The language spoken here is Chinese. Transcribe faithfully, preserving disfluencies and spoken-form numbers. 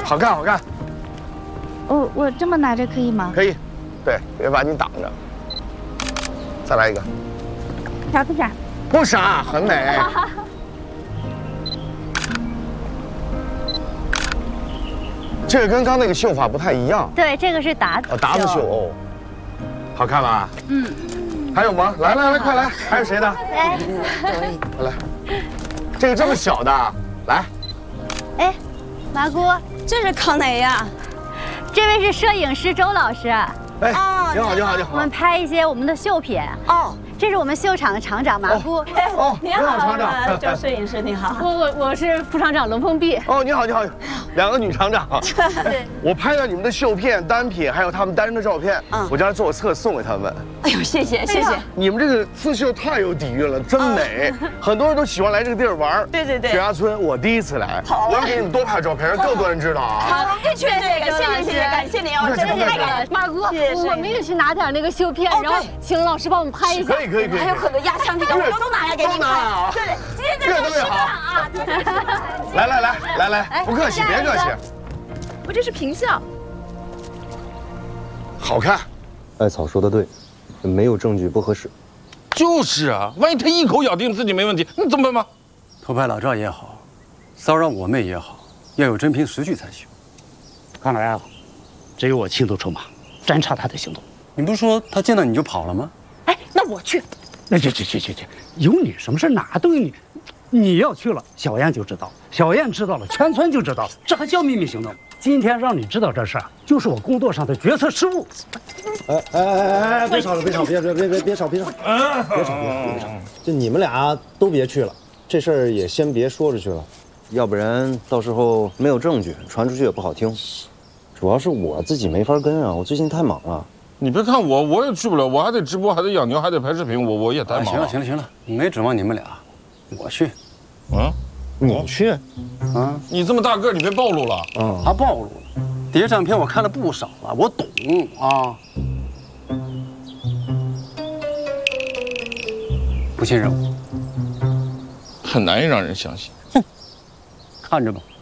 好看好看。 我我这么拿着可以吗？ 可以，对，别把你挡着。再来一个。 傻不傻？ 不傻，很美。这个跟刚那个绣法不太一样。 对，这个是达子。 哦，达子绣哦，好看吧？嗯。还有吗？来来来，快来！还有谁的？ 来， 快来。这个这么小的，来。 哎，麻姑， 这是康哪呀？ 这位是摄影师周老师。 哎，你好，你好，你好。 我们拍一些我们的绣品。哦。这是我们绣厂的厂长麻姑。 哦， 你好，厂长，周摄影师，你好。 我我我是副厂长龙凤碧。 哦，你好，你好，两个女厂长。对。我拍了你们的绣片、单品，还有他们单人的照片，我将来做个册送给他们。 哎呦，谢谢谢谢。 你们这个刺绣太有底蕴了，真美。很多人都喜欢来这个地儿玩。 对对对。 雪崖村，我第一次来，我要给你们多拍照片，让更多人知道啊。 好，这确实这个，谢谢谢谢，感谢您哦，真是太感谢。 马哥，我们也去拿点那个绣片，然后请老师帮我们拍一下。 可以可以可以。 还有很多压箱底的，我都拿来给你都拿来啊！ 对对，今天这都是好啊！ 来来来来来，不客气，别客气。 我这是平效。 好看。 艾草说的对，没有证据不合适。 就是啊，万一他一口咬定自己没问题，那怎么办嘛？ 偷拍老赵也好，骚扰我妹也好，要有真凭实据才行。 看来啊，只有我亲自出马，侦查他的行动。 你不是说他见到你就跑了吗？ 哎，那我去。那去去去去去，有你什么事？哪都有你。你要去了，小燕就知道；小燕知道了，全村就知道。这还叫秘密行动？今天让你知道这事儿，就是我工作上的决策失误。 哎哎哎哎！别吵了，别吵，别别别别别吵，别吵，别吵，别别吵！就你们俩都别去了，这事儿也先别说出去了，要不然到时候没有证据，传出去也不好听。主要是我自己没法跟啊，我最近太忙了。 你别看我，我也去不了，我还得直播，还得养牛，还得拍视频，我我也太忙了。 行了行了行了，没指望你们俩，我去。 嗯， 你去？ 啊， 你这么大个，你别暴露了。 嗯，还暴露了。谍战片我看了不少了，我懂啊。不信任我？ 很难以让人相信。 哼，看着吧。